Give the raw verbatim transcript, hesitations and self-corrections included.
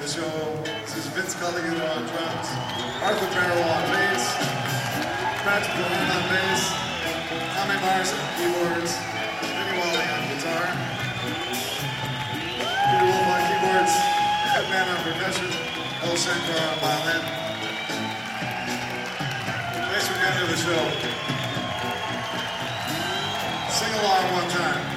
show. This is Vince Culligan on drums, Arthur Barrow on bass, Patrick Cohen on bass, Tommy Mars on keyboards, Vinny Wally on guitar, Peter Wolf on keyboards, Headman on percussion, El Shankar on violin. Thanks for coming to the show. Sing along one time.